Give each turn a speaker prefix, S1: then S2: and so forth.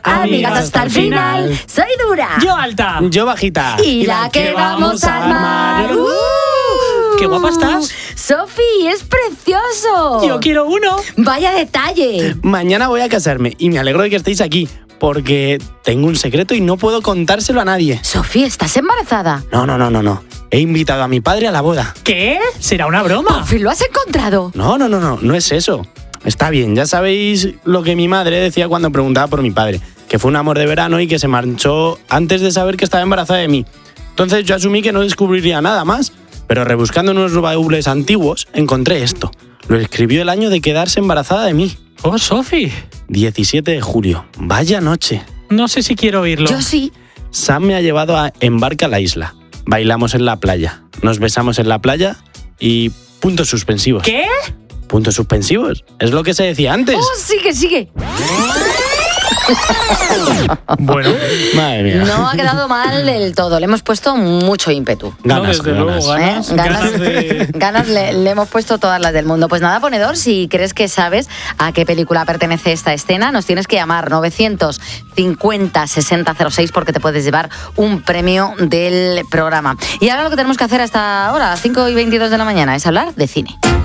S1: amigas hasta el final. Soy dura.
S2: Yo alta.
S3: Yo bajita.
S1: Y la que vamos a armar.
S2: ¡Qué guapa estás!
S1: Sofi, es precioso.
S2: Yo quiero uno.
S1: Vaya detalle.
S3: Mañana voy a casarme y me alegro de que estéis aquí, porque tengo un secreto y no puedo contárselo a nadie.
S1: Sofi, ¿estás embarazada?
S3: No. He invitado a mi padre a la boda.
S2: ¿Qué? ¿Será una broma?
S1: Por fin lo has encontrado.
S3: No es eso. Está bien, ya sabéis lo que mi madre decía cuando preguntaba por mi padre, que fue un amor de verano y que se marchó antes de saber que estaba embarazada de mí. Entonces yo asumí que no descubriría nada más, pero rebuscando en unos baúles antiguos encontré esto. Lo escribió el año de quedarse embarazada de mí.
S2: Oh, Sofi.
S3: 17 de julio. Vaya noche.
S2: No sé si quiero oírlo.
S1: Yo sí.
S3: Sam me ha llevado en barca a la isla. Bailamos en la playa. Nos besamos en la playa y puntos suspensivos.
S2: ¿Qué?
S3: ¿Puntos suspensivos? Es lo que se decía antes.
S1: Oh, sigue.
S2: Bueno,
S3: Madre mía.
S1: No ha quedado mal del todo. Le hemos puesto mucho ímpetu.
S3: Ganas,
S2: no, desde luego,
S3: ganas.
S2: ganas de...
S1: Le hemos puesto todas las del mundo. Pues nada, ponedor, si crees que sabes a qué película pertenece esta escena, nos tienes que llamar 950 6006 porque te puedes llevar un premio del programa. Y ahora lo que tenemos que hacer hasta ahora, 5:22 de la mañana, es hablar de cine.